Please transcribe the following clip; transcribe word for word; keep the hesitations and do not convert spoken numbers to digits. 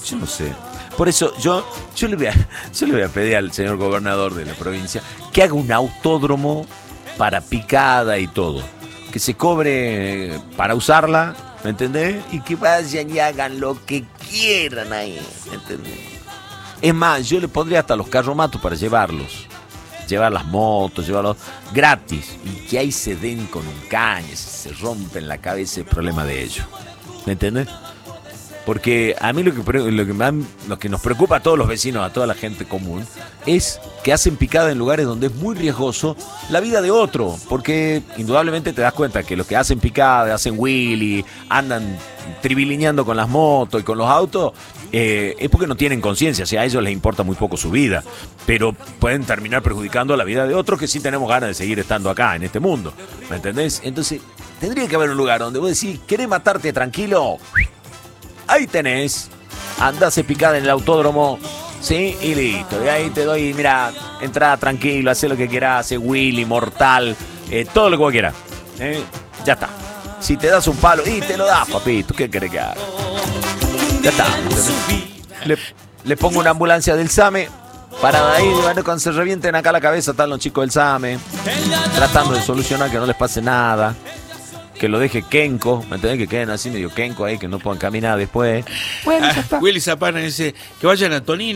Yo no sé. Por eso yo, yo, le voy a, yo le voy a pedir al señor gobernador de la provincia que haga un autódromo para picada y todo. Que se cobre para usarla, ¿me entendés? Y que vayan y hagan lo que quieran ahí, ¿me entendés? Es más, yo le pondría hasta los carromatos para llevarlos. Llevar las motos, llevarlos gratis. Y que ahí se den con un caño, se rompen la cabeza, el problema de ellos. ¿Me entendés? Porque a mí lo que, lo, que más, lo que nos preocupa a todos los vecinos, a toda la gente común, es que hacen picada en lugares donde es muy riesgoso la vida de otro. Porque indudablemente te das cuenta que los que hacen picada, hacen wheelie, andan tribilineando con las motos y con los autos, eh, es porque no tienen conciencia. O sea, a ellos les importa muy poco su vida. Pero pueden terminar perjudicando la vida de otros que sí tenemos ganas de seguir estando acá, en este mundo. ¿Me entendés? Entonces, tendría que haber un lugar donde vos decís, ¿querés matarte tranquilo? Ahí tenés, andás a picada en el autódromo, ¿sí? Y listo, y ahí te doy, mira, entrada tranquilo, hacé lo que quieras, hace Willy, mortal, eh, todo lo que vos quieras, ¿eh? Ya está. Si te das un palo, y te lo das, papito, ¿qué querés que haga? Ya está. Le, le pongo una ambulancia del SAME, parada ahí, bueno, cuando se revienten acá la cabeza, están los chicos del SAME, tratando de solucionar que no les pase nada. Que lo deje Kenko, ¿me entendés? Que queden así medio Kenko ahí, que no puedan caminar después. Bueno, ah, Willy Zapana dice que vayan a Tonino.